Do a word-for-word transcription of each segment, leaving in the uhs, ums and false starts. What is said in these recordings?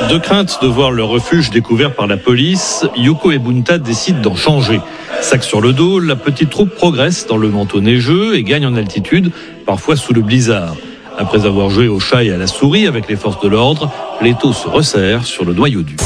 De crainte de voir leur refuge découvert par la police, Yoko et Bunta décident d'en changer. Sac sur le dos, la petite troupe progresse dans le manteau neigeux et gagne en altitude, parfois sous le blizzard. Après avoir joué au chat et à la souris avec les forces de l'ordre, l'étau se resserre sur le noyau dur.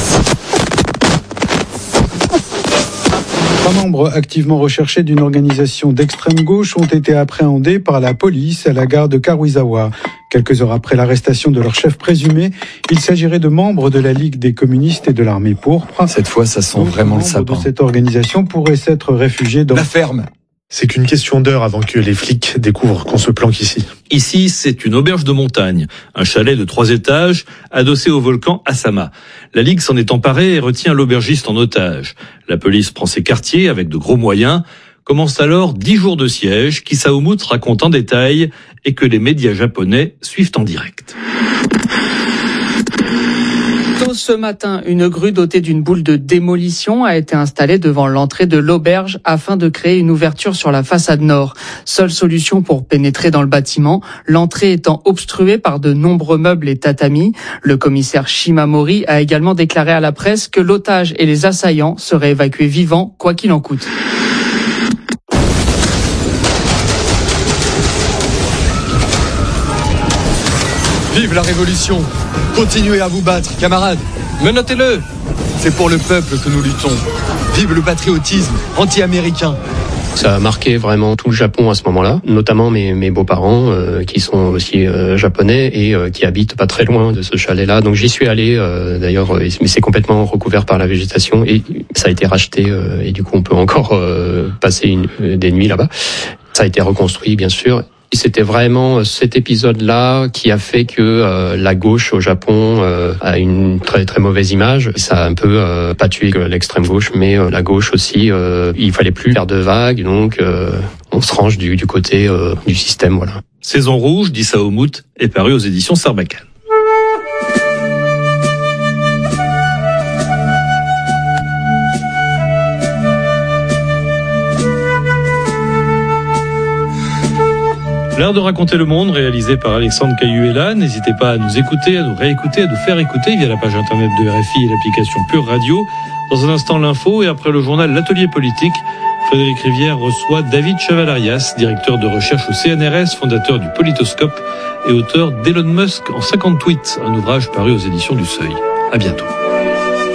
Trois membres activement recherchés d'une organisation d'extrême gauche ont été appréhendés par la police à la gare de Karuizawa. Quelques heures après l'arrestation de leur chef présumé, il s'agirait de membres de la Ligue des communistes et de l'armée pourpre. Cette fois, ça sent vraiment le sapin. De cette organisation pourrait s'être réfugié dans la ferme. C'est qu'une question d'heure avant que les flics découvrent qu'on se planque ici. Ici, c'est une auberge de montagne, un chalet de trois étages, adossé au volcan Asama. La Ligue s'en est emparée et retient l'aubergiste en otage. La police prend ses quartiers avec de gros moyens. Commencent alors dix jours de siège, qu'Issaoumut raconte en détail et que les médias japonais suivent en direct. Tôt ce matin, une grue dotée d'une boule de démolition a été installée devant l'entrée de l'auberge afin de créer une ouverture sur la façade nord. Seule solution pour pénétrer dans le bâtiment, l'entrée étant obstruée par de nombreux meubles et tatamis. Le commissaire Shimamori a également déclaré à la presse que l'otage et les assaillants seraient évacués vivants, quoi qu'il en coûte. Vive la révolution! Continuez à vous battre, camarades! Menottez-le! C'est pour le peuple que nous luttons. Vive le patriotisme anti-américain! Ça a marqué vraiment tout le Japon à ce moment-là, notamment mes, mes beaux-parents euh, qui sont aussi euh, japonais et euh, qui habitent pas très loin de ce chalet-là. Donc j'y suis allé, euh, d'ailleurs, euh, mais c'est complètement recouvert par la végétation et ça a été racheté euh, et du coup on peut encore euh, passer une, des nuits là-bas. Ça a été reconstruit, bien sûr. Et c'était vraiment cet épisode-là qui a fait que euh, la gauche au Japon euh, a une très très mauvaise image. Ça a un peu euh, pas tué l'extrême gauche, mais euh, la gauche aussi. Euh, il fallait plus faire de vagues, donc euh, on se range du, du côté euh, du système, voilà. Saison rouge d'Issaoumut est paru aux éditions Sarbacane. L'art de raconter le monde, réalisé par Alexandre Cayuela. N'hésitez pas à nous écouter, à nous réécouter, à nous faire écouter via la page internet de R F I et l'application Pure Radio. Dans un instant, l'info et après le journal L'Atelier Politique, Frédéric Rivière reçoit David Chavalarias, directeur de recherche au C N R S, fondateur du Politoscope et auteur d'Elon Musk en cinquante tweets, un ouvrage paru aux éditions du Seuil. À bientôt.